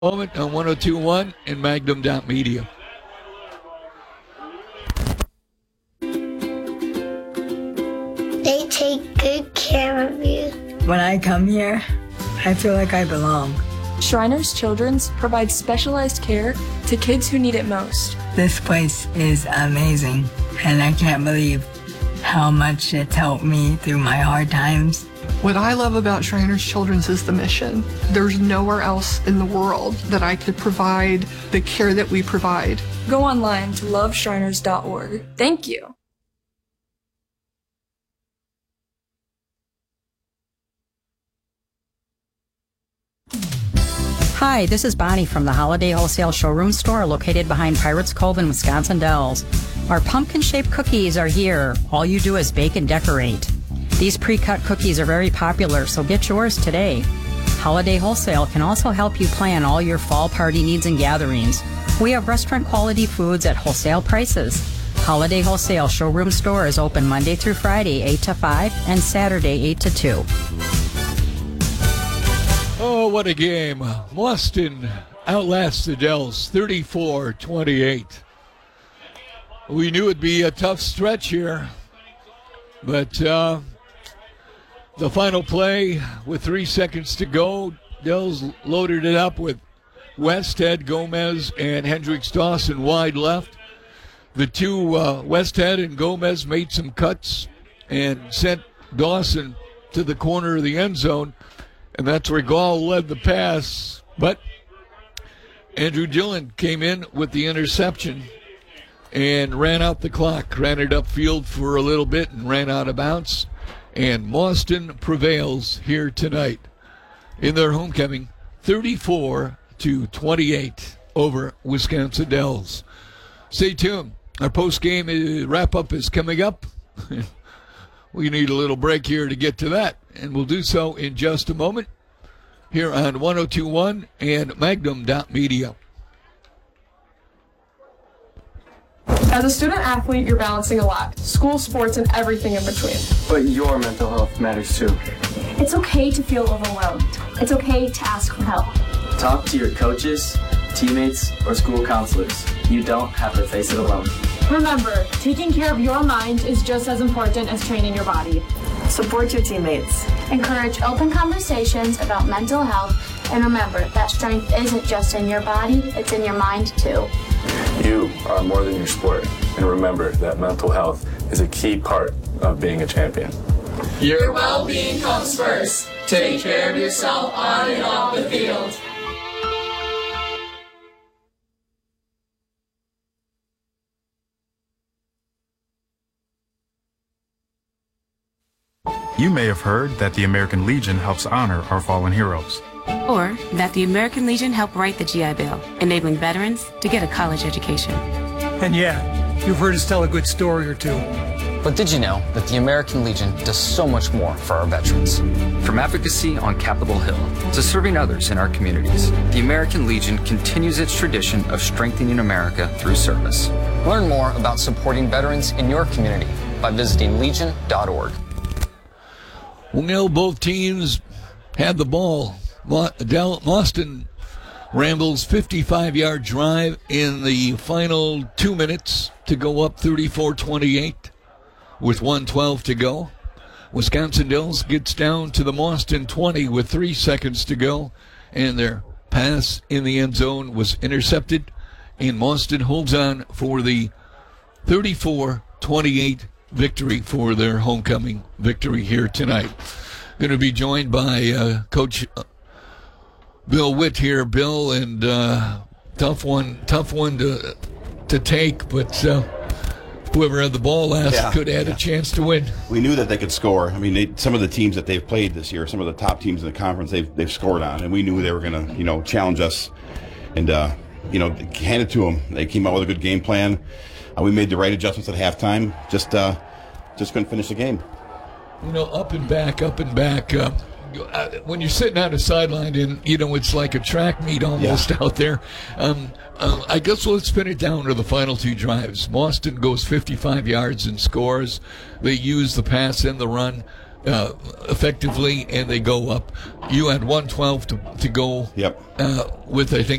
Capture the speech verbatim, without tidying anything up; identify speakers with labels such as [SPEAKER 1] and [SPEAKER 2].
[SPEAKER 1] Moment on one oh two point one and Magnum dot media.
[SPEAKER 2] They take good care of you.
[SPEAKER 3] When I come here, I feel like I belong.
[SPEAKER 4] Shriners Children's provides specialized care to kids who need it most.
[SPEAKER 3] This place is amazing, and I can't believe how much it's helped me through my hard times.
[SPEAKER 5] What I love about Shriners Children's is the mission. There's nowhere else in the world that I could provide the care that we provide.
[SPEAKER 4] Go online to love shriners dot org. Thank you.
[SPEAKER 6] Hi, this is Bonnie from the Holiday Wholesale Showroom Store located behind Pirates Cove in Wisconsin Dells. Our pumpkin-shaped cookies are here. All you do is bake and decorate. These pre-cut cookies are very popular, so get yours today. Holiday Wholesale can also help you plan all your fall party needs and gatherings. We have restaurant-quality foods at wholesale prices. Holiday Wholesale Showroom Store is open Monday through Friday, eight to five, and Saturday, eight to two.
[SPEAKER 1] Oh, what a game. Boston outlasts the Dells thirty-four twenty-eight. We knew it'd be a tough stretch here, but uh, the final play with three seconds to go, Dells loaded it up with Westhead, Gomez, and Hendricks Dawson wide left. The two, uh, Westhead and Gomez, made some cuts and sent Dawson to the corner of the end zone, and that's where Gall led the pass. But Andrew Dillon came in with the interception and ran out the clock, ran it upfield for a little bit and ran out of bounds. And Boston prevails here tonight in their homecoming, thirty-four to twenty-eight over Wisconsin Dells. Stay tuned. Our post-game wrap-up is coming up. We need a little break here to get to that, and we'll do so in just a moment here on one oh two point one and Magnum dot media.
[SPEAKER 7] As a student athlete, you're balancing a lot. School, sports, and everything in between.
[SPEAKER 8] But your mental health matters too.
[SPEAKER 9] It's okay to feel overwhelmed. It's okay to ask for help.
[SPEAKER 8] Talk to your coaches, teammates, or school counselors. You don't have to face it alone.
[SPEAKER 9] Remember, taking care of your mind is just as important as training your body.
[SPEAKER 10] Support your teammates.
[SPEAKER 9] Encourage open conversations about mental health, and remember that strength isn't just in your body, it's in your mind too.
[SPEAKER 11] You are more than your sport, and remember that mental health is a key part of being a champion.
[SPEAKER 12] Your well-being comes first. Take care of yourself on and off the field.
[SPEAKER 13] You may have heard that the American Legion helps honor our fallen heroes.
[SPEAKER 14] Or that the American Legion helped write the G I Bill, enabling veterans to get a college education.
[SPEAKER 15] And yeah, you've heard us tell a good story or two.
[SPEAKER 16] But did you know that the American Legion does so much more for our veterans?
[SPEAKER 17] From advocacy on Capitol Hill to serving others in our communities, the American Legion continues its tradition of strengthening America through service.
[SPEAKER 16] Learn more about supporting veterans in your community by visiting legion dot org.
[SPEAKER 1] Well, both teams had the ball. Boston Rambles fifty-five-yard drive in the final two minutes to go up thirty-four twenty-eight with one twelve to go. Wisconsin Dells gets down to the Boston twenty with three seconds to go, and their pass in the end zone was intercepted, and Boston holds on for the thirty-four twenty-eight victory for their homecoming victory here tonight. Going to be joined by uh, Coach Bill Witt here. Bill, and uh, tough one, tough one to to take, but uh, whoever had the ball last yeah, could have had yeah. a chance to win.
[SPEAKER 18] We knew that they could score. I mean, they, some of the teams that they've played this year, some of the top teams in the conference, they've they've scored on, and we knew they were going to, you know, challenge us, and uh, you know, hand it to them. They came out with a good game plan. Uh, we made the right adjustments at halftime. Just. Uh, Just couldn't finish the game.
[SPEAKER 1] You know, up and back, up and back. Uh, when you're sitting on the sideline, and you know it's like a track meet almost yeah. out there. Um, uh, I guess let's spin it down to the final two drives. Boston goes fifty-five yards and scores. They use the pass and the run. uh, effectively, and they go up. You had one twelve to, to go
[SPEAKER 18] Yep.
[SPEAKER 1] uh, with, I think,